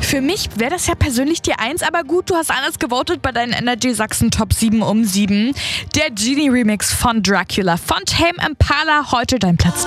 Für mich wäre das ja persönlich die 1, aber gut, du hast anders gewotet bei deinen Energy Sachsen Top 7 um 7. Der Genie Remix von Dracula von Tame Impala, heute dein Platz